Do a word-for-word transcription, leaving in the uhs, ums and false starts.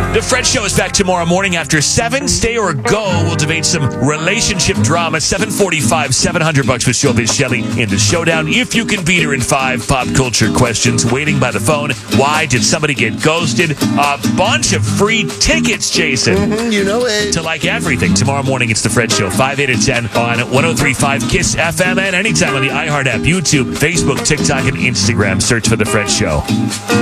The Fred Show is back tomorrow morning after seven. Stay or go. We'll debate some relationship drama. seven forty-five, seven hundred bucks with Showbiz Shelley in the showdown. If you can beat her in five pop culture questions. Waiting by the phone. Why did somebody get ghosted? A bunch of free tickets, Jason. Mm-hmm, you know it. To like everything. Tomorrow morning, it's The Fred Show. five, eight, and ten on one oh three point five KISS F M and anytime on the iHeart app, YouTube, Facebook, TikTok, and Instagram. Search for The Fred Show.